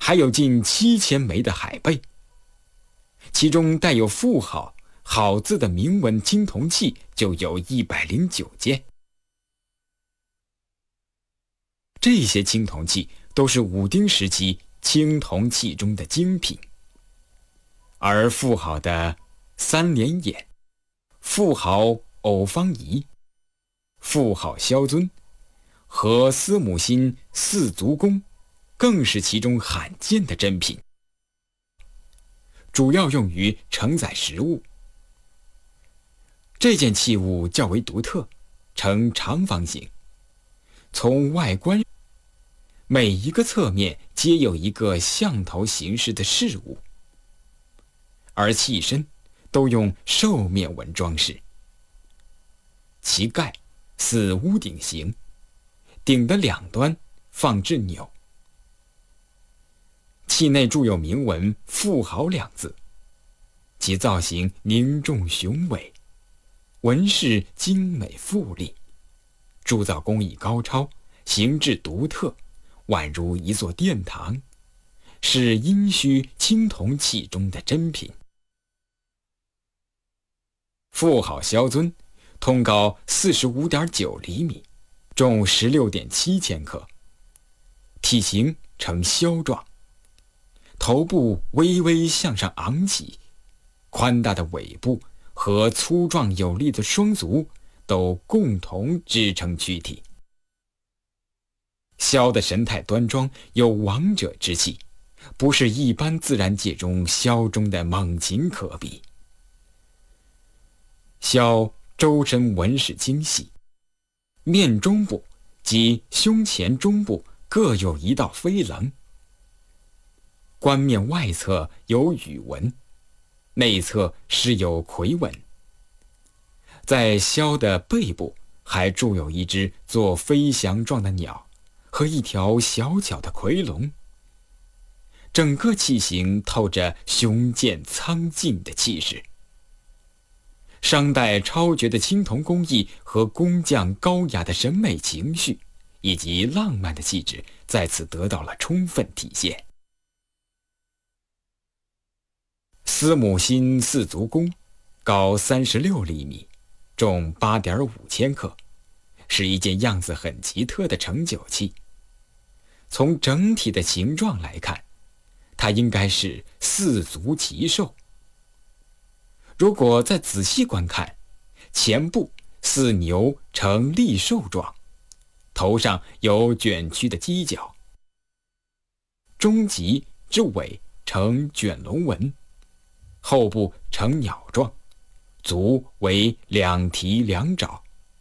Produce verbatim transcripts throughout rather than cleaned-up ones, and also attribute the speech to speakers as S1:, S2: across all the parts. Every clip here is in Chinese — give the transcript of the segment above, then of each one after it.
S1: 还有近七千枚的海贝，其中带有富豪好字的铭文青铜器就有一百零九件。这些青铜器都是武丁时期青铜器中的精品，而富豪的三连眼、富豪偶方仪、富豪萧尊和司母心四足弓更是其中罕见的珍品，主要用于承载食物。这件器物较为独特，呈长方形，从外观每一个侧面皆有一个象头形式的饰物，而器身都用兽面纹装饰。其盖似屋顶形，顶的两端放置钮。器内铸有铭文“富豪”两字，其造型凝重雄伟，纹饰精美富丽，铸造工艺高超，形制独特，宛如一座殿堂，是殷墟青铜器中的珍品。富豪萧尊通高 四十五点九厘米，重 十六点七千克，体型呈枭状，头部微微向上昂起，宽大的尾部和粗壮有力的双足都共同支撑躯体。萧的神态端庄，有王者之气，不是一般自然界中萧中的猛禽可比。萧周身纹饰精细，面中部及胸前中部各有一道飞棱，冠面外侧有羽纹，内侧施有魁纹。在萧的背部还铸有一只做飞翔状的鸟和一条小巧的夔龙，整个器型透着雄健苍劲的气势。商代超绝的青铜工艺和工匠高雅的审美情绪以及浪漫的气质在此得到了充分体现。司母心四足弓高三十六厘米，重 八点五千克，是一件样子很奇特的盛酒器。从整体的形状来看，它应该是四足骑兽。如果再仔细观看，前部似牛呈立兽状，头上有卷曲的犄角，中脊至尾呈卷龙纹，后部呈鸟状，足为两蹄两爪。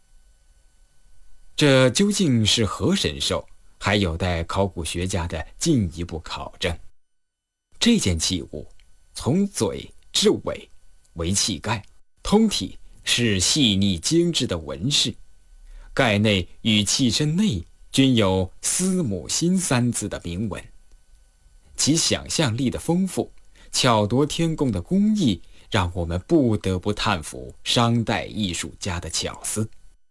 S1: 这究竟是何神兽，还有待考古学家的进一步考证。这件器物从嘴至尾为器盖，通体是细腻精致的纹饰，盖内与器身内均有司母心三字的铭文，其想象力的丰富，巧夺天工的工艺，让我们不得不叹服商代艺术家的巧思。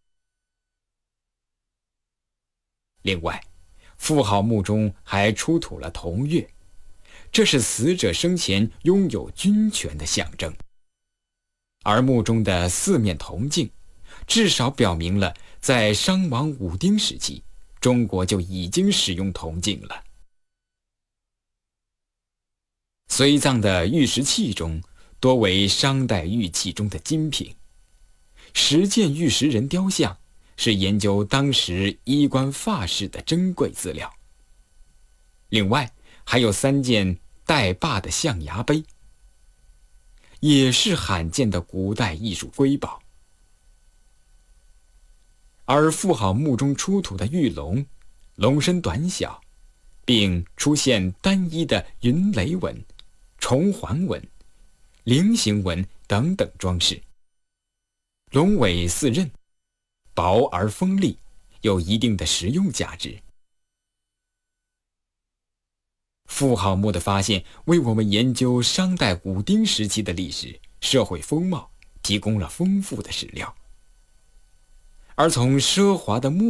S1: 另外，富豪墓中还出土了铜钺，这是死者生前拥有军权的象征。而墓中的四面铜镜，至少表明了在商王武丁时期，中国就已经使用铜镜了。随葬的玉石器中，多为商代玉器中的精品。十件玉石人雕像是研究当时衣冠发饰的珍贵资料。另外还有三件带把的象牙杯，也是罕见的古代艺术瑰宝。而富豪墓中出土的玉龙，龙身短小，并出现单一的云雷纹、重环纹、菱形纹等等装饰。龙尾似刃，薄而锋利，有一定的实用价值。富豪墓的发现为我们研究商代武丁时期的历史、社会风貌提供了丰富的史料。而从奢华的墓